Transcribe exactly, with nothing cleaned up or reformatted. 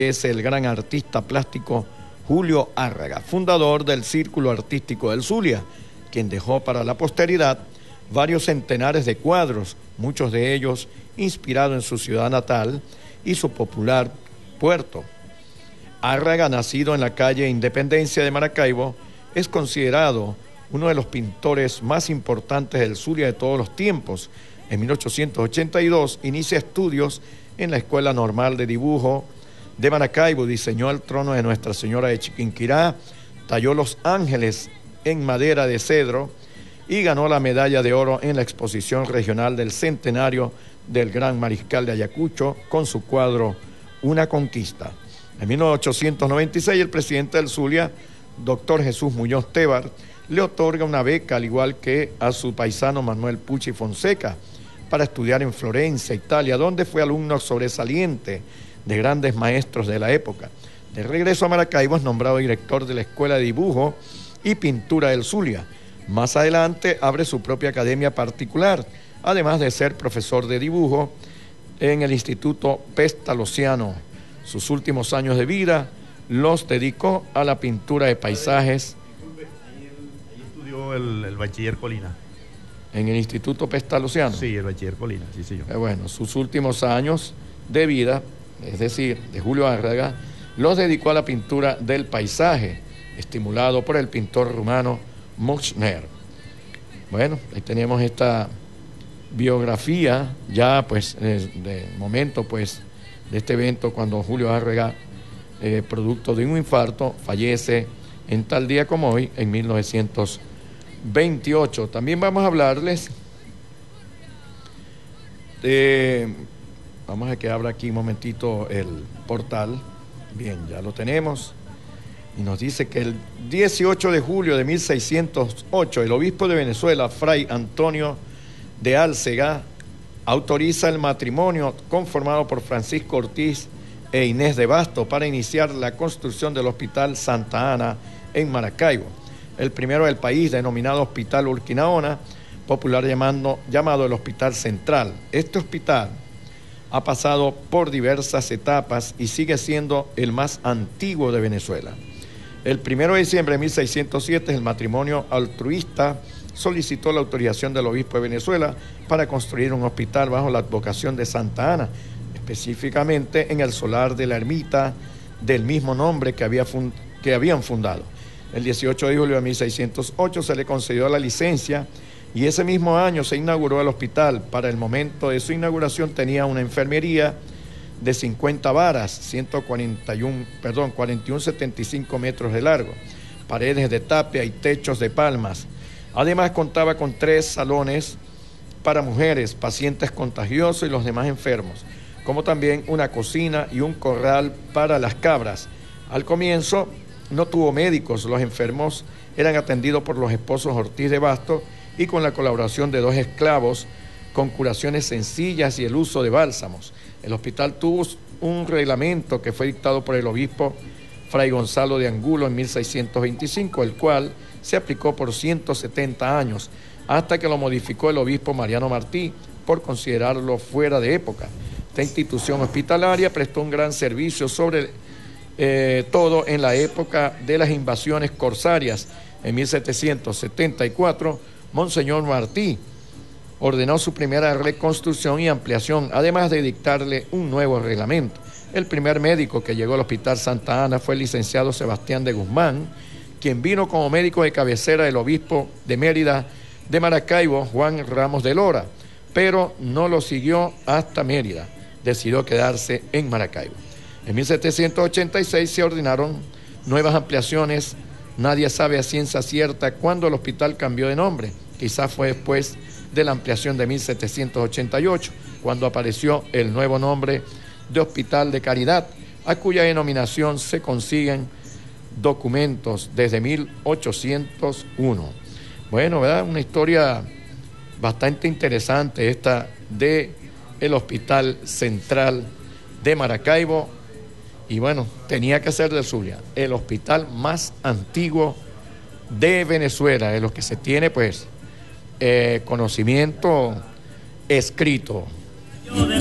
es el gran artista plástico Julio Árrega, fundador del Círculo Artístico del Zulia, quien dejó para la posteridad varios centenares de cuadros, muchos de ellos inspirados en su ciudad natal y su popular puerto. Árrega, nacido en la calle Independencia de Maracaibo, es considerado uno de los pintores más importantes del Zulia de todos los tiempos. En mil ochocientos ochenta y dos inicia estudios en la Escuela Normal de Dibujo de Maracaibo, diseñó el trono de Nuestra Señora de Chiquinquirá, talló los ángeles en madera de cedro y ganó la medalla de oro en la exposición regional del centenario del Gran Mariscal de Ayacucho con su cuadro Una Conquista. En mil ochocientos noventa y seis el presidente del Zulia, doctor Jesús Muñoz Tebar, le otorga una beca, al igual que a su paisano Manuel Pucci Fonseca, para estudiar en Florencia, Italia, donde fue alumno sobresaliente de grandes maestros de la época. De regreso a Maracaibo es nombrado director de la Escuela de Dibujo y Pintura del Zulia. Más adelante abre su propia academia particular, además de ser profesor de dibujo en el Instituto Pestalozziano. Sus últimos años de vida los dedicó a la pintura de paisajes. Ahí estudió el, el bachiller Colina. ¿En el Instituto Pestalozziano? Sí, el bachiller Colina, sí, señor. Eh, bueno, sus últimos años de vida, es decir, de Julio Árrega, los dedicó a la pintura del paisaje, estimulado por el pintor rumano Mochner. Bueno, ahí tenemos esta biografía, ya pues, de, de momento pues, de este evento, cuando Julio Árrega, eh, producto de un infarto, fallece en tal día como hoy, en mil novecientos veintiocho. También vamos a hablarles de... Vamos a que abra aquí un momentito el portal. Bien, ya lo tenemos. Y nos dice que el dieciocho de julio de mil seiscientos ocho, el obispo de Venezuela, Fray Antonio de Alcegá, autoriza el matrimonio conformado por Francisco Ortiz e Inés de Basto para iniciar la construcción del Hospital Santa Ana en Maracaibo, el primero del país, denominado Hospital Urquinaona, popular llamando, llamado el Hospital Central. Este hospital ha pasado por diversas etapas y sigue siendo el más antiguo de Venezuela. El primero de diciembre de mil seiscientos siete, el matrimonio altruista solicitó la autorización del obispo de Venezuela para construir un hospital bajo la advocación de Santa Ana, específicamente en el solar de la ermita del mismo nombre que, había fund- que habían fundado. El dieciocho de julio de mil seiscientos ocho se le concedió la licencia y ese mismo año se inauguró el hospital. Para el momento de su inauguración tenía una enfermería de cincuenta varas, ciento cuarenta y uno, perdón, cuarenta y uno coma setenta y cinco metros de largo, paredes de tapia y techos de palmas. Además contaba con tres salones para mujeres, pacientes contagiosos y los demás enfermos, como también una cocina y un corral para las cabras. Al comienzo no tuvo médicos, los enfermos eran atendidos por los esposos Ortiz de Basto y con la colaboración de dos esclavos con curaciones sencillas y el uso de bálsamos. El hospital tuvo un reglamento que fue dictado por el obispo Fray Gonzalo de Angulo en mil seiscientos veinticinco, el cual se aplicó por ciento setenta años, hasta que lo modificó el obispo Mariano Martí por considerarlo fuera de época. Esta institución hospitalaria prestó un gran servicio sobre eh, todo en la época de las invasiones corsarias. En mil setecientos setenta y cuatro, Monseñor Martí ordenó su primera reconstrucción y ampliación, además de dictarle un nuevo reglamento. El primer médico que llegó al Hospital Santa Ana fue el licenciado Sebastián de Guzmán, quien vino como médico de cabecera del obispo de Mérida de Maracaibo, Juan Ramos de Lora, pero no lo siguió hasta Mérida, decidió quedarse en Maracaibo. En mil setecientos ochenta y seis se ordenaron nuevas ampliaciones. Nadie sabe a ciencia cierta cuándo el hospital cambió de nombre. Quizás fue después de la ampliación de mil setecientos ochenta y ocho, cuando apareció el nuevo nombre de Hospital de Caridad, a cuya denominación se consiguen documentos desde mil ochocientos uno. Bueno, ¿verdad? Una historia bastante interesante esta de el Hospital Central de Maracaibo. Y bueno, tenía que ser del Zulia, el hospital más antiguo de Venezuela, de los que se tiene pues eh, conocimiento escrito.